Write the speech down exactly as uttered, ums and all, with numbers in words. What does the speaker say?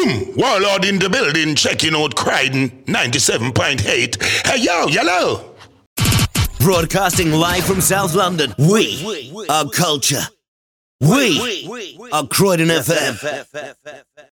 Boom! Warlord in the building, checking out Croydon ninety-seven point eight. Hey yo, yellow! Broadcasting live from South London, we are culture. We are Croydon F M.